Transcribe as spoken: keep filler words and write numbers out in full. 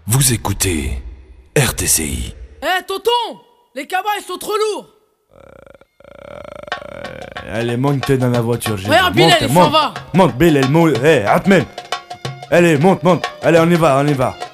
Vous écoutez R T C I. Eh tonton, les cabas ils sont trop lourds. Allez, monte dans la voiture, j'ai Regarde, Bill, il s'en monte, va. monte, Bill, elle monte, hé, Atmen. Allez, monte, monte, allez, on y va, on y va.